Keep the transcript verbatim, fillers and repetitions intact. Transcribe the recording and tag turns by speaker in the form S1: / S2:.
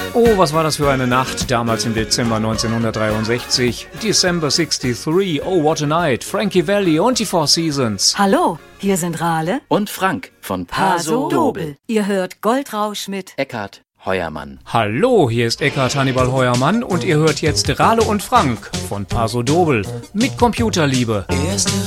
S1: Oh, was war das für eine Nacht, damals im Dezember neunzehnhundertdreiundsechzig. December sixty-three, oh what a night. Frankie Valli und die Four Seasons.
S2: Hallo, hier sind Rale
S3: und Frank von Paso Dobel.
S2: Ihr hört Goldrausch mit
S3: Eckhard Heuermann.
S1: Hallo, hier ist Eckhard Hannibal Heuermann und ihr hört jetzt Rale und Frank von Paso Dobel mit Computerliebe.
S4: Erste